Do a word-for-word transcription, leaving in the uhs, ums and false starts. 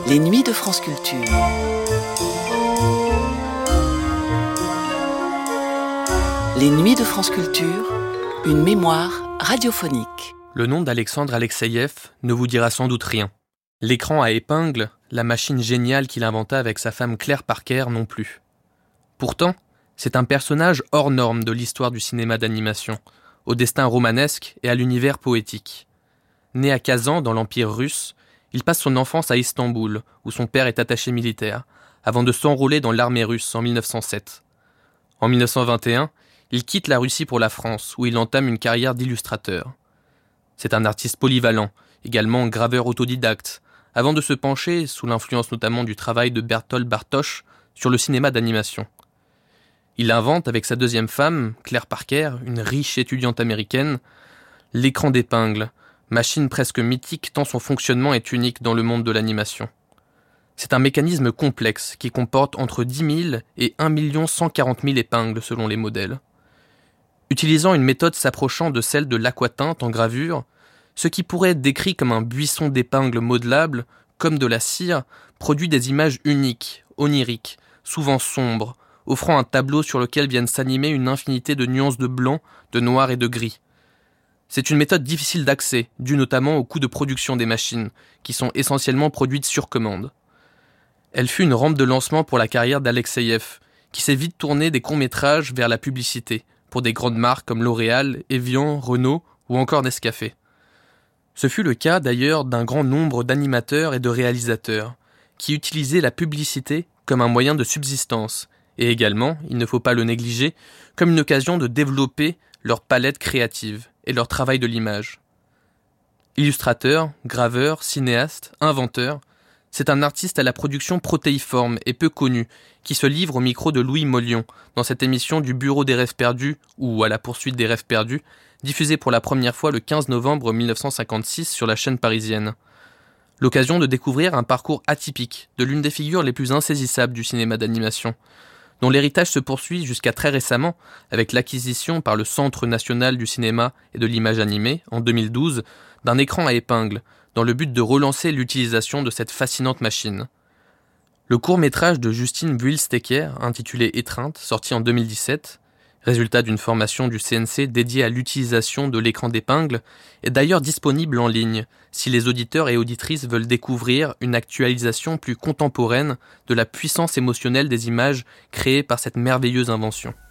Les nuits de France Culture. Les nuits de France Culture, une mémoire radiophonique. Le nom d'Alexandre Alexeïev ne vous dira sans doute rien. L'écran à épingle, la machine géniale qu'il inventa avec sa femme Claire Parker non plus. Pourtant, c'est un personnage hors norme de l'histoire du cinéma d'animation, au destin romanesque et à l'univers poétique. Né à Kazan dans l'Empire russe, il passe son enfance à Istanbul, où son père est attaché militaire, avant de s'enrôler dans l'armée russe en mille neuf cent sept. En mille neuf cent vingt et un, il quitte la Russie pour la France, où il entame une carrière d'illustrateur. C'est un artiste polyvalent, également graveur autodidacte, avant de se pencher, sous l'influence notamment du travail de Bertolt Bartosz, sur le cinéma d'animation. Il invente avec sa deuxième femme, Claire Parker, une riche étudiante américaine, l'écran d'épingle, machine presque mythique tant son fonctionnement est unique dans le monde de l'animation. C'est un mécanisme complexe qui comporte entre dix mille et un million cent quarante mille épingles selon les modèles. Utilisant une méthode s'approchant de celle de l'aquatinte en gravure, ce qui pourrait être décrit comme un buisson d'épingles modelables, comme de la cire, produit des images uniques, oniriques, souvent sombres, offrant un tableau sur lequel viennent s'animer une infinité de nuances de blanc, de noir et de gris. C'est une méthode difficile d'accès, due notamment au coût de production des machines, qui sont essentiellement produites sur commande. Elle fut une rampe de lancement pour la carrière d'Alexeïev, qui s'est vite tourné des courts-métrages vers la publicité, pour des grandes marques comme L'Oréal, Evian, Renault ou encore Nescafé. Ce fut le cas d'ailleurs d'un grand nombre d'animateurs et de réalisateurs, qui utilisaient la publicité comme un moyen de subsistance, et également, il ne faut pas le négliger, comme une occasion de développer leur palette créative et leur travail de l'image. Illustrateur, graveur, cinéaste, inventeur, c'est un artiste à la production protéiforme et peu connu, qui se livre au micro de Louis Mollion, dans cette émission du Bureau des rêves perdus, ou à la poursuite des rêves perdus, diffusée pour la première fois le quinze novembre mille neuf cent cinquante-six sur la chaîne parisienne. L'occasion de découvrir un parcours atypique de l'une des figures les plus insaisissables du cinéma d'animation, dont l'héritage se poursuit jusqu'à très récemment avec l'acquisition par le Centre national du cinéma et de l'image animée, en deux mille douze, d'un écran à épingle, dans le but de relancer l'utilisation de cette fascinante machine. Le court-métrage de Justine Buil-Stecker, intitulé Étreinte, sorti en deux mille dix-sept, résultat d'une formation du C N C dédiée à l'utilisation de l'écran d'épingle, est d'ailleurs disponible en ligne, si les auditeurs et auditrices veulent découvrir une actualisation plus contemporaine de la puissance émotionnelle des images créées par cette merveilleuse invention.